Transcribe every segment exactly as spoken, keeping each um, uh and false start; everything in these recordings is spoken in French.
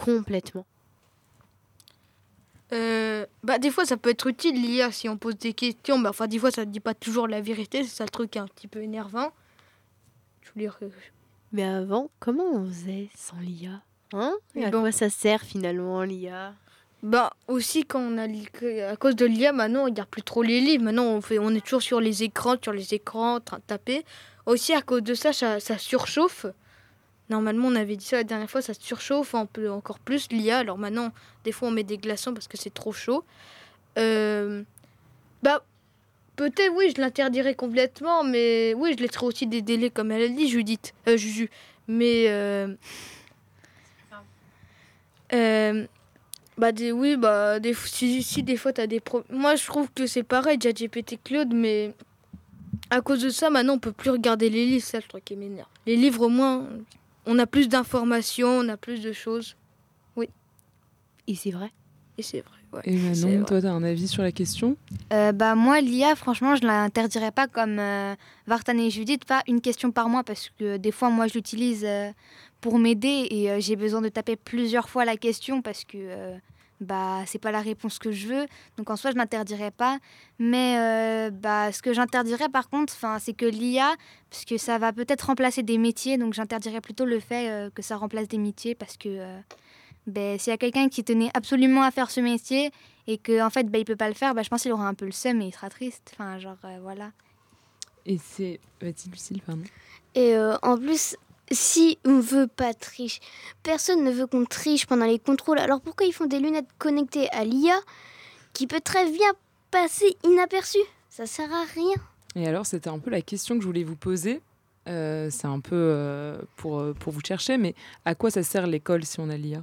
complètement? Euh, bah, des fois, ça peut être utile, l'I A, si on pose des questions. Bah, enfin, des fois, ça ne dit pas toujours la vérité. C'est ça le truc qui est un petit peu énervant. Je voulais... Mais avant, comment on faisait sans l'I A? Hein? Et à bon. quoi ça sert finalement l'I A? Bah, aussi, quand on a, à cause de l'I A, maintenant, on ne regarde plus trop les livres. Maintenant, on, fait, on est toujours sur les écrans, sur les écrans, en train de taper. Aussi, à cause de ça, ça, ça surchauffe. Normalement, on avait dit ça la dernière fois, ça surchauffe un peu encore plus l'I A. Alors maintenant, des fois, on met des glaçons parce que c'est trop chaud. Euh, bah, peut-être, oui, je l'interdirais complètement, mais oui, je laisserai aussi des délais, comme elle a dit, Judith. Euh, Juju. Mais... Euh, euh, bah, des, oui, bah, des, si, si des fois, tu as des problèmes... Moi, je trouve que c'est pareil, ChatGPT Claude, mais... À cause de ça, maintenant, on peut plus regarder les livres, ça, le truc qui m'énerve. Les livres, au moins, on a plus d'informations, on a plus de choses. Oui. Et c'est vrai. Et c'est vrai, ouais. Et Manon, toi, tu as un avis sur la question? euh, bah, Moi, l'I A, franchement, je ne l'interdirais pas comme euh, Vartan et Judith, pas une question par mois, parce que des fois, moi, je l'utilise euh, pour m'aider et euh, j'ai besoin de taper plusieurs fois la question parce que... Euh, bah c'est pas la réponse que je veux, donc en soi je n'interdirais pas, mais euh, bah ce que j'interdirais par contre, enfin c'est que l'I A, parce que ça va peut-être remplacer des métiers, donc j'interdirais plutôt le fait euh, que ça remplace des métiers, parce que euh, bah, s'il y a quelqu'un qui tenait absolument à faire ce métier et que en fait bah, il peut pas le faire, bah, je pense qu'il aura un peu le seum et il sera triste, enfin genre euh, voilà. Et c'est vas-y Lucille, pardon. Et euh, en plus, si on veut pas tricher, personne ne veut qu'on triche pendant les contrôles. Alors pourquoi ils font des lunettes connectées à l'I A qui peut très bien passer inaperçue? Ça sert à rien. Et alors, c'était un peu la question que je voulais vous poser. Euh, c'est un peu euh, pour, pour vous chercher, mais à quoi ça sert l'école si on a l'I A?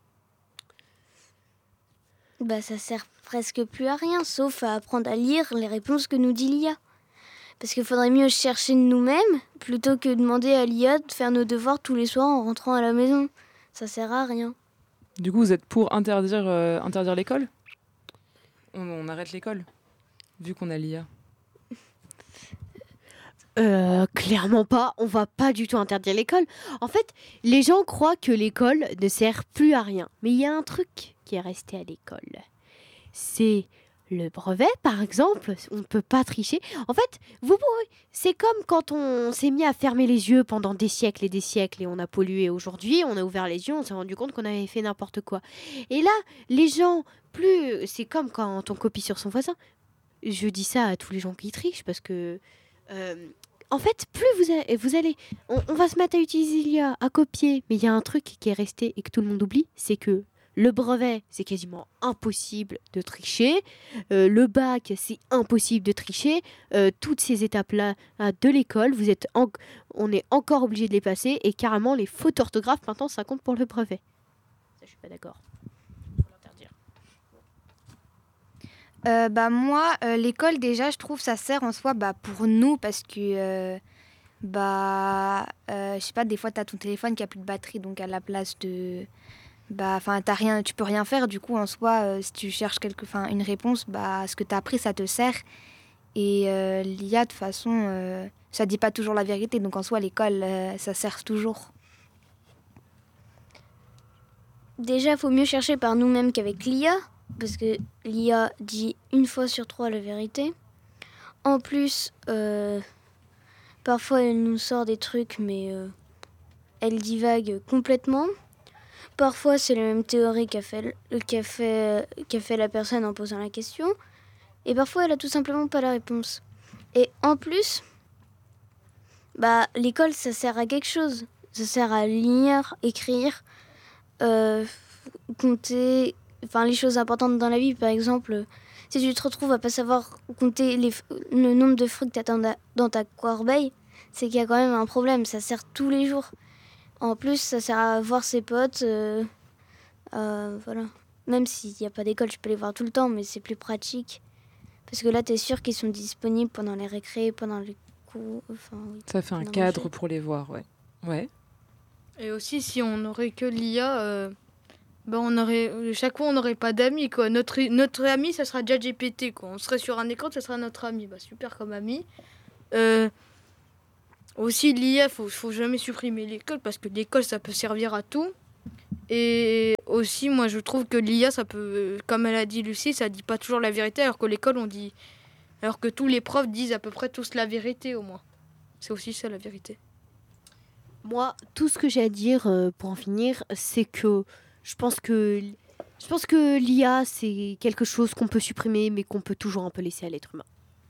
Bah ça sert presque plus à rien, sauf à apprendre à lire les réponses que nous dit l'I A. Parce qu'il faudrait mieux chercher de nous-mêmes plutôt que demander à l'I A de faire nos devoirs tous les soirs en rentrant à la maison. Ça sert à rien. Du coup, vous êtes pour interdire, euh, interdire l'école? on, on arrête l'école, vu qu'on a l'I A. Euh, clairement pas, on va pas du tout interdire l'école. En fait, les gens croient que l'école ne sert plus à rien. Mais il y a un truc qui est resté à l'école. C'est le brevet, par exemple. On ne peut pas tricher. En fait, vous pourrez... c'est comme quand on s'est mis à fermer les yeux pendant des siècles et des siècles et on a pollué. Aujourd'hui, on a ouvert les yeux, on s'est rendu compte qu'on avait fait n'importe quoi. Et là, les gens, plus... c'est comme quand on copie sur son voisin. Je dis ça à tous les gens qui trichent parce que... Euh, en fait, plus vous, a, vous allez... On, on va se mettre à utiliser l'I A, à copier. Mais il y a un truc qui est resté et que tout le monde oublie, c'est que le brevet, c'est quasiment impossible de tricher. Euh, le bac, c'est impossible de tricher. Euh, toutes ces étapes-là là, de l'école, vous êtes en, on est encore obligé de les passer. Et carrément, les fautes orthographes, maintenant, ça compte pour le brevet. Ça, je suis pas d'accord. Faut l'interdire. Euh, bah moi, euh, l'école déjà, je trouve ça sert en soi bah, pour nous parce que euh, bah euh, je sais pas, des fois t'as ton téléphone qui a plus de batterie, donc à la place de bah enfin t'as rien, tu peux rien faire. Du coup en soi, euh, si tu cherches quelque, enfin une réponse, bah ce que t'as appris ça te sert. Et euh, l'I A de toute façon, euh, ça dit pas toujours la vérité, donc en soi l'école euh, ça sert toujours. Déjà, il faut mieux chercher par nous-mêmes qu'avec l'I A, parce que l'I A dit une fois sur trois la vérité. En plus, euh, parfois elle nous sort des trucs, mais euh, elle divague complètement. Parfois, c'est la même théorie qu'a fait, qu'a fait, qu'a fait la personne en posant la question. Et parfois, elle a tout simplement pas la réponse. Et en plus, bah, l'école, ça sert à quelque chose. Ça sert à lire, écrire, euh, compter, enfin les choses importantes dans la vie. Par exemple, si tu te retrouves à pas savoir compter les, le nombre de fruits que tu as dans ta corbeille, c'est qu'il y a quand même un problème. Ça sert tous les jours. En plus, ça sert à voir ses potes. Euh, euh, voilà. Même s'il n'y a pas d'école, je peux les voir tout le temps, mais c'est plus pratique. Parce que là, tu es sûr qu'ils sont disponibles pendant les récrés, pendant les cours. Enfin, oui, ça fait un cadre manger. Pour les voir, ouais. Ouais. Et aussi, si on n'aurait que l'I A, euh, ben on aurait, chaque fois, on n'aurait pas d'amis, quoi. Notre, notre ami, ça sera ChatGPT, quoi. On serait sur un écran, ça sera notre ami. Bah, super comme ami. Euh, aussi, l'I A, il faut, faut jamais supprimer l'école, parce que l'école, ça peut servir à tout. Et aussi, moi, je trouve que l'I A, ça peut, comme elle a dit Lucie, ça dit pas toujours la vérité, alors que l'école, on dit, alors que tous les profs disent à peu près tous la vérité au moins. C'est aussi ça la vérité. Moi, tout ce que j'ai à dire euh, pour en finir, c'est que je pense que je pense que l'I A, c'est quelque chose qu'on peut supprimer, mais qu'on peut toujours un peu laisser à l'être humain.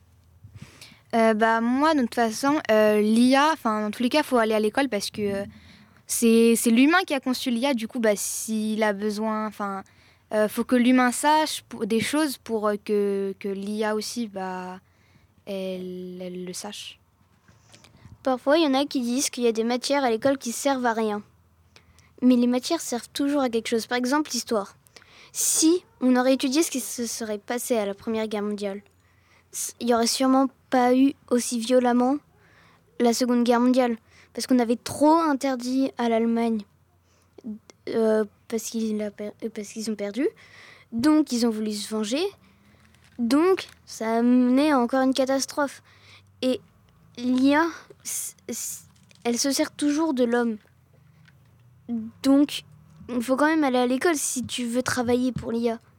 Euh, bah, moi, de toute façon, euh, l'I A, enfin, dans tous les cas, il faut aller à l'école parce que euh, c'est, c'est l'humain qui a conçu l'I A. Du coup, bah, s'il a besoin, enfin, euh, faut que l'humain sache pour, des choses pour euh, que, que l'I A aussi, bah, elle, elle le sache. Parfois, il y en a qui disent qu'il y a des matières à l'école qui servent à rien. Mais les matières servent toujours à quelque chose. Par exemple, l'histoire. Si on aurait étudié ce qui se serait passé à la Première Guerre mondiale, il n'y aurait sûrement pas eu aussi violemment la Seconde Guerre mondiale. Parce qu'on avait trop interdit à l'Allemagne euh, parce, qu'il a per- parce qu'ils ont perdu. Donc, ils ont voulu se venger. Donc, ça a mené à encore une catastrophe. Et l'I A, elle se sert toujours de l'homme. Donc, il faut quand même aller à l'école si tu veux travailler pour l'I A.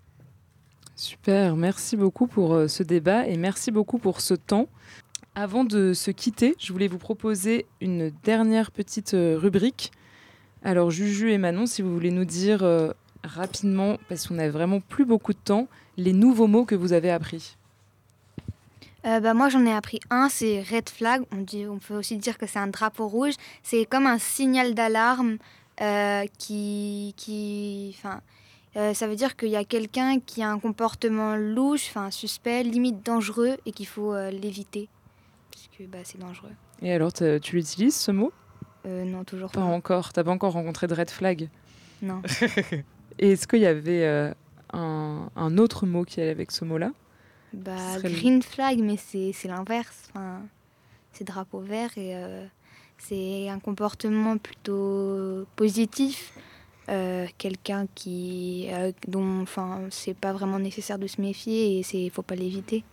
Super, merci beaucoup pour euh, ce débat et merci beaucoup pour ce temps. Avant de se quitter, je voulais vous proposer une dernière petite euh, rubrique. Alors Juju et Manon, si vous voulez nous dire euh, rapidement, parce qu'on n'a vraiment plus beaucoup de temps, les nouveaux mots que vous avez appris. Euh, bah, moi, j'en ai appris un, c'est red flag. On, dit, on peut aussi dire que c'est un drapeau rouge. C'est comme un signal d'alarme euh, qui... qui euh, ça veut dire qu'il y a quelqu'un qui a un comportement louche, suspect, limite dangereux et qu'il faut euh, l'éviter. Parce que bah, c'est dangereux. Et alors, tu l'utilises ce mot ? euh, Non, toujours pas. pas. Pas encore. T'as pas encore rencontré de red flag ? Non. Et est-ce qu'il y avait euh, un, un autre mot qui allait avec ce mot-là ? Bah, serait... green flag, mais c'est, c'est l'inverse. Enfin, c'est drapeau vert et euh, c'est un comportement plutôt positif. Euh, quelqu'un qui, euh, dont, enfin, c'est pas vraiment nécessaire de se méfier et c'est, faut pas l'éviter.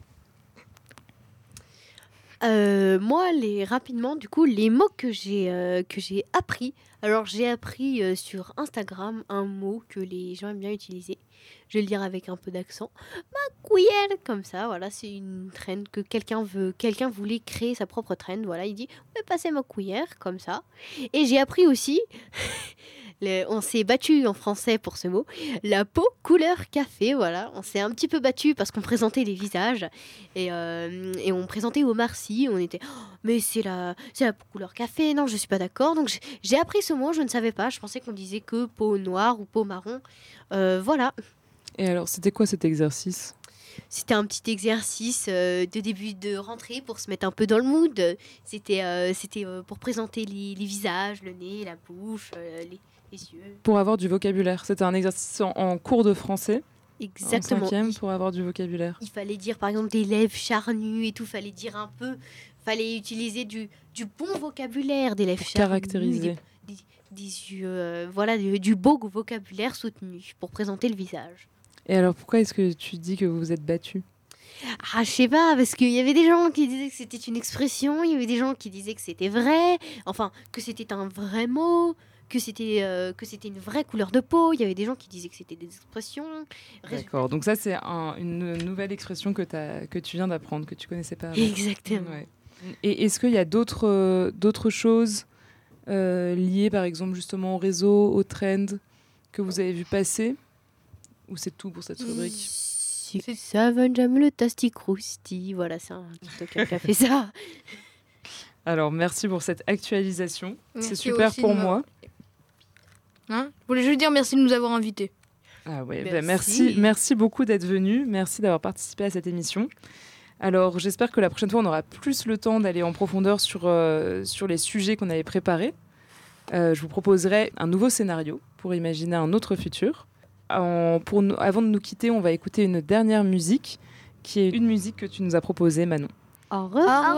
Euh, moi, les, rapidement, du coup, les mots que j'ai, euh, que j'ai appris. Alors, j'ai appris euh, sur Instagram un mot que les gens aiment bien utiliser. Je vais le dire avec un peu d'accent. Ma cuillère, comme ça, voilà, c'est une trend que quelqu'un veut. Quelqu'un voulait créer sa propre trend. Voilà, il dit, on va passer ma cuillère, comme ça. Et j'ai appris aussi, le, on s'est battu en français pour ce mot, la peau couleur café. Voilà, on s'est un petit peu battu parce qu'on présentait les visages et, euh, et on présentait Omar Sy. On était, oh, mais c'est la, c'est la peau couleur café. Non, je suis pas d'accord. Donc j'ai, j'ai appris ce mot, je ne savais pas. Je pensais qu'on disait que peau noire ou peau marron. Euh, voilà. Et alors, c'était quoi cet exercice ? C'était un petit exercice euh, de début de rentrée pour se mettre un peu dans le mood. C'était, euh, c'était euh, pour présenter les, les visages, le nez, la bouche, euh, les, les yeux. Pour avoir du vocabulaire. C'était un exercice en, en cours de français. Exactement. En cinquième, pour avoir du vocabulaire. Il fallait dire par exemple des lèvres charnues et tout. Il fallait dire un peu. Il fallait utiliser du, du bon vocabulaire, des lèvres pour charnues. Caractériser. Des, des, des yeux. Euh, voilà, du, du beau vocabulaire soutenu pour présenter le visage. Et alors, pourquoi est-ce que tu dis que vous vous êtes battus ? Ah, je sais pas, parce qu'il y avait des gens qui disaient que c'était une expression, il y avait des gens qui disaient que c'était vrai, enfin, que c'était un vrai mot, que c'était, euh, que c'était une vraie couleur de peau, il y avait des gens qui disaient que c'était des expressions. D'accord, donc ça, c'est un, une nouvelle expression que, t'as, que tu viens d'apprendre, que tu connaissais pas avant. Exactement. Ouais. Et est-ce qu'il y a d'autres, euh, d'autres choses euh, liées, par exemple, justement au réseau, au trend, que vous avez vu passer ? Ou c'est tout pour cette rubrique ? Si ça va, j'aime le Tasty Krusty. Voilà, c'est un TikToker qui a fait ça. Alors, merci pour cette actualisation. Merci c'est super pour me... moi. Hein Je voulais juste dire merci de nous avoir invités. Ah ouais, merci. Bah merci, merci beaucoup d'être venu. Merci d'avoir participé à cette émission. Alors, j'espère que la prochaine fois, on aura plus le temps d'aller en profondeur sur, euh, sur les sujets qu'on avait préparés. Euh, je vous proposerai un nouveau scénario pour imaginer un autre futur. En, pour nous, avant de nous quitter, on va écouter une dernière musique, qui est une musique que tu nous as proposée, Manon. Au revoir.